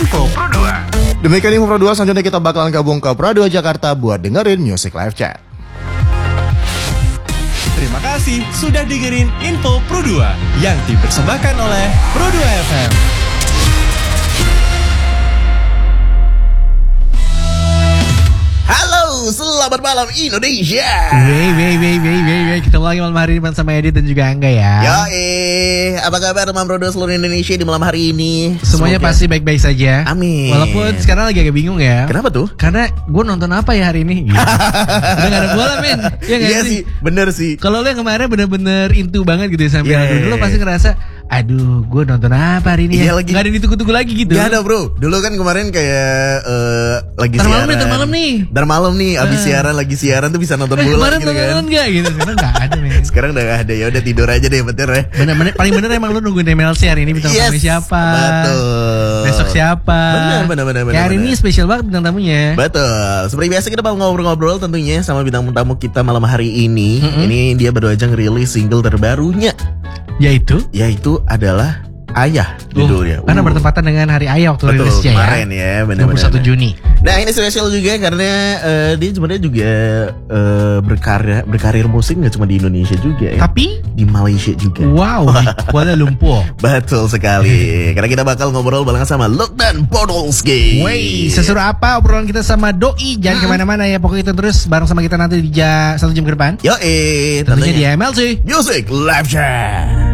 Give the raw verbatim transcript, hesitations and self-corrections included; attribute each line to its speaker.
Speaker 1: Info Pro dua.
Speaker 2: Demikian Info Pro dua, selanjutnya kita bakalan gabung ke Pro dua Jakarta buat dengerin Music Live Chat.
Speaker 1: Terima kasih sudah dengerin Info Pro dua yang dipersembahkan oleh Pro dua F M.
Speaker 2: Halo, selamat malam Indonesia.
Speaker 3: Wey, wey, wey, wey, wey, wey. Kita lagi malam hari ini sama Edit dan juga Angga ya.
Speaker 2: Yo, eh, apa kabar teman Pro dua seluruh Indonesia di malam hari ini?
Speaker 3: Semuanya
Speaker 2: Semoga...
Speaker 3: pasti baik-baik saja.
Speaker 2: Amin.
Speaker 3: Walaupun sekarang lagi agak bingung ya.
Speaker 2: Kenapa tuh?
Speaker 3: Karena gue nonton apa ya hari ini? Gitu. Udah gak ada bola men. Ya,
Speaker 2: iya sih, bener sih.
Speaker 3: Kalau lo yang kemarin bener-bener into banget gitu ya sampai
Speaker 2: yeah,
Speaker 3: dulu, lo pasti ngerasa, aduh, gue nonton apa hari ini
Speaker 2: iya,
Speaker 3: ya?
Speaker 2: Lagi...
Speaker 3: Gak ada yang ditunggu-tunggu lagi gitu.
Speaker 2: Gak ada bro. Dulu kan kemarin kayak uh, lagi
Speaker 3: Ntar
Speaker 2: siaran.
Speaker 3: malam nih, ntar malam nih.
Speaker 2: Ntar malam nih, abis uh. siaran lagi siaran tuh bisa nonton
Speaker 3: eh,
Speaker 2: bola
Speaker 3: kemarin
Speaker 2: gitu kan.
Speaker 3: nonton gak gitu. Sekarang gak ada men.
Speaker 2: Sekarang udah gak ada, ya udah tidur aja deh bener ya.
Speaker 3: Bener-bener paling bener emang lu nungguin M L C hari ini bintang
Speaker 2: yes,
Speaker 3: tamunya siapa.
Speaker 2: Betul.
Speaker 3: Besok siapa.
Speaker 2: Bener bener bener.
Speaker 3: Kayak hari ini spesial banget bintang tamunya.
Speaker 2: Betul. Seperti biasa kita bakal ngobrol-ngobrol tentunya sama bintang tamu kita malam hari ini. Mm-hmm. Ini dia baru aja ngerilis single terbarunya.
Speaker 3: Yaitu?
Speaker 2: Yaitu adalah Ayah judulnya.
Speaker 3: Uh, karena
Speaker 2: uh.
Speaker 3: bertempatan dengan hari Ayah waktu
Speaker 2: Betul,
Speaker 3: rilisnya ya.
Speaker 2: kemarin ya, benar-benar.
Speaker 3: dua puluh satu Juni.
Speaker 2: Nah, ini spesial juga karena uh, dia sebenarnya juga uh, berkarya berkarir musik nggak cuma di Indonesia juga ya.
Speaker 3: Tapi
Speaker 2: di Malaysia juga.
Speaker 3: Wow, di Kuala Lumpur.
Speaker 2: Betul sekali. Karena kita bakal ngobrol bareng sama Lokman Podolski.
Speaker 3: Wey, seseru apa obrolan kita sama Doi? Jangan hmm. kemana-mana ya. Pokoknya kita terus bareng sama kita nanti di ja, satu jam ke depan.
Speaker 2: Yo eh,
Speaker 3: tentunya di M L C
Speaker 2: Music Live Chat.